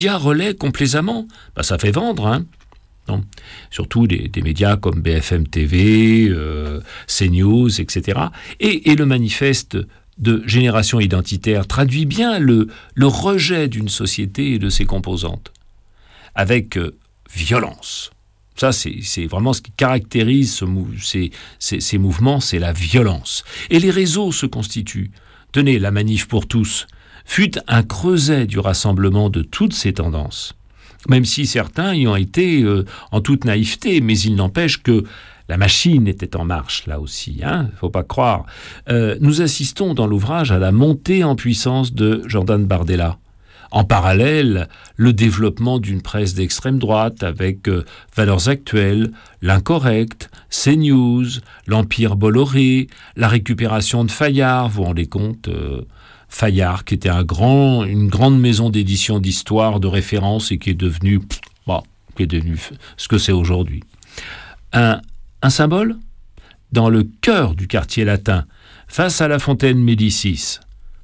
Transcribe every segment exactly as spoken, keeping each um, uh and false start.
médias relaient complaisamment. Ben, ça fait vendre, hein. Non. Surtout des, des médias comme B F M T V, euh, CNews, et cetera. Et, et le manifeste de Génération Identitaire traduit bien le, le rejet d'une société et de ses composantes, avec euh, violence. Ça, c'est, c'est vraiment ce qui caractérise ce mou- ces, ces, ces mouvements, c'est la violence. Et les réseaux se constituent. Tenez, la Manif pour tous fut un creuset du rassemblement de toutes ces tendances. Même si certains y ont été euh, en toute naïveté, mais il n'empêche que la machine était en marche, là aussi, hein, faut pas croire. Euh, nous assistons dans l'ouvrage à la montée en puissance de Jordan Bardella. En parallèle, le développement d'une presse d'extrême droite avec euh, Valeurs Actuelles, L'Incorrect, CNews, l'Empire Bolloré, la récupération de Fayard, vous vous rendez compte euh, Fayard, qui était un grand, une grande maison d'édition d'histoire, de référence, et qui est devenu, bon, qui est devenu ce que c'est aujourd'hui. Un, un symbole dans le cœur du quartier latin, face à la fontaine Médicis,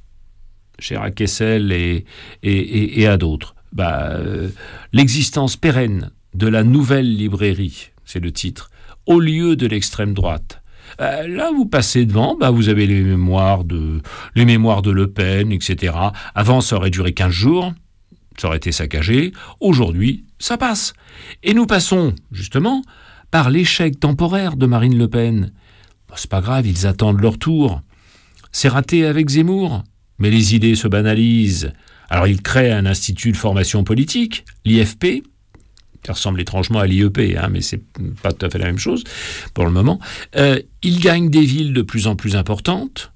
chez Kessel et, et, et, et à d'autres. Bah, euh, l'existence pérenne de la nouvelle librairie, c'est le titre, au lieu de l'extrême droite. Euh, là, vous passez devant, bah, vous avez les mémoires de, les mémoires de Le Pen, et cetera. Avant, ça aurait duré quinze jours, ça aurait été saccagé. Aujourd'hui, ça passe. Et nous passons, justement, par l'échec temporaire de Marine Le Pen. Bah, c'est pas grave, ils attendent leur tour. C'est raté avec Zemmour, mais les idées se banalisent. Alors, ils créent un institut de formation politique, l'I F P, qui ressemble étrangement à l'I E P, hein, mais c'est pas tout à fait la même chose pour le moment. Euh, ils gagnent des villes de plus en plus importantes,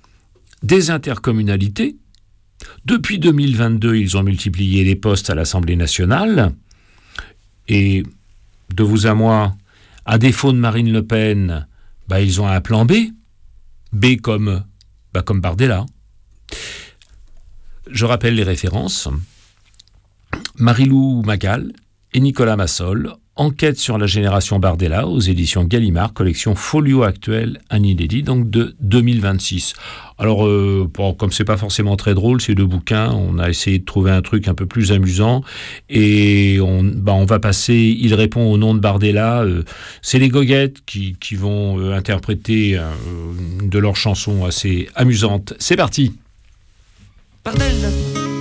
des intercommunalités. Depuis deux mille vingt-deux, ils ont multiplié les postes à l'Assemblée nationale. Et de vous à moi, à défaut de Marine Le Pen, bah, ils ont un plan B. B comme, bah, comme Bardella. Je rappelle les références. Marie-Lou Magal et Nicolas Massol, enquête sur la génération Bardella aux éditions Gallimard, collection Folio Actuel, un inédit, donc de deux mille vingt-six. Alors, euh, bon, comme c'est pas forcément très drôle, ces deux bouquins, on a essayé de trouver un truc un peu plus amusant, et on, bah, on va passer, il répond au nom de Bardella, euh, c'est les goguettes qui, qui vont euh, interpréter euh, de leurs chansons assez amusantes. C'est parti. Bardella.